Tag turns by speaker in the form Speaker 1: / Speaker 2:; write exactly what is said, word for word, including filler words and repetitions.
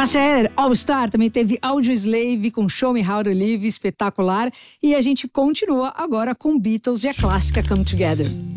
Speaker 1: Kasher, All Star, também teve Audioslave com Show Me How to Live, espetacular. E a gente continua agora com Beatles e a clássica Come Together.